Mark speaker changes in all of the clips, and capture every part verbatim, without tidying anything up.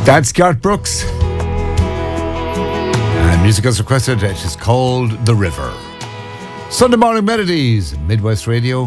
Speaker 1: That's Garth Brooks. And music is requested. It is called The River. Sunday Morning Melodies, Midwest Radio.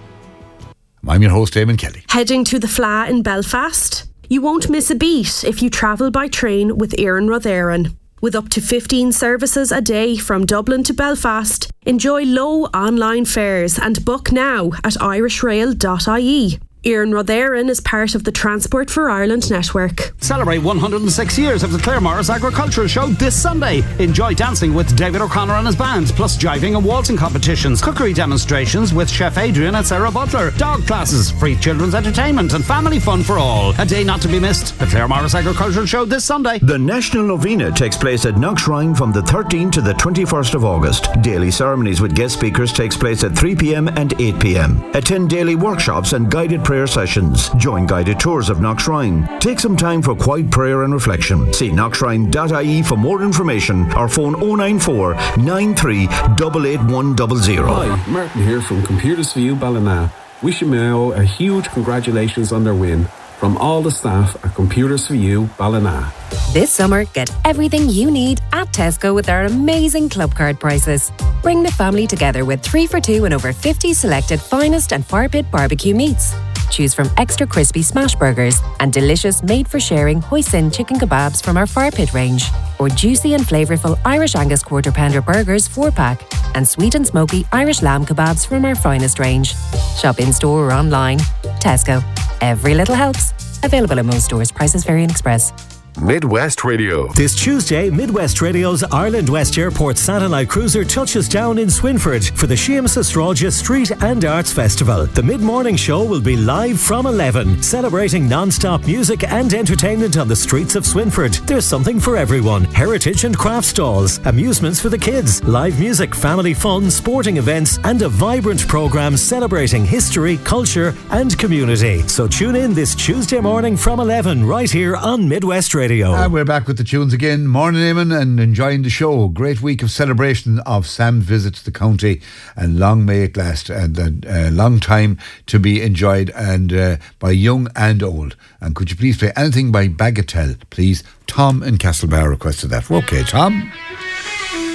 Speaker 1: I'm your host, Eamon Kelly.
Speaker 2: Heading to the Fleadh in Belfast? You won't miss a beat if you travel by train with Éireann Rud Éireann. With up to fifteen services a day from Dublin to Belfast, enjoy low online fares and book now at irish rail dot I E. Éireann Rud Éireann is part of the Transport for Ireland network.
Speaker 3: Celebrate one hundred six years of the Claremorris Agricultural Show this Sunday. Enjoy dancing with David O'Connor and his band, plus jiving and waltzing competitions, cookery demonstrations with Chef Adrian and Sarah Butler, dog classes, free children's entertainment and family fun for all. A day not to be missed. The Claremorris Agricultural Show this Sunday.
Speaker 4: The National Novena takes place at Knockshrine from the thirteenth to the twenty-first of August. Daily ceremonies with guest speakers takes place at three p.m. and eight p.m. Attend daily workshops and guided prayer sessions. Join guided tours of Knockshrine. Take some time for quiet prayer and reflection. See knockshrine dot I E for more information or phone oh nine four, nine three eight eight one zero zero.
Speaker 5: Hi, Martin here from Computers for You Ballina. Wishing Mayo a huge congratulations on their win from all the staff at Computers for You Ballina.
Speaker 6: This summer, get everything you need at Tesco with our amazing club card prices. Bring the family together with three for two and over fifty selected finest and fire pit barbecue meats. Choose from extra crispy smash burgers and delicious made-for-sharing hoisin chicken kebabs from our fire pit range, or juicy and flavourful Irish Angus quarter pounder burgers four-pack and sweet and smoky Irish lamb kebabs from our finest range. Shop in-store or online. Tesco. Every little helps. Available in most stores. Prices vary in Express.
Speaker 7: Midwest Radio.
Speaker 8: This Tuesday, Midwest Radio's Ireland West Airport satellite cruiser touches down in Swinford for the Seamus Astrologia Street and Arts Festival. The mid-morning show will be live from eleven, celebrating non-stop music and entertainment on the streets of Swinford. There's something for everyone. Heritage and craft stalls, amusements for the kids, live music, family fun, sporting events, and a vibrant programme celebrating history, culture, and community. So tune in this Tuesday morning from eleven, right here on Midwest Radio.
Speaker 1: And we're back with the tunes again. Morning, Eamon, and enjoying the show. Great week of celebration of Sam's visit to the county, and long may it last, and a uh, long time to be enjoyed, and uh, by young and old. And could you please play anything by Bagatelle, please? Tom in Castlebar requested that. Okay, Tom.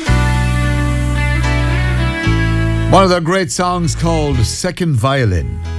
Speaker 1: One of their great songs called Second Violin.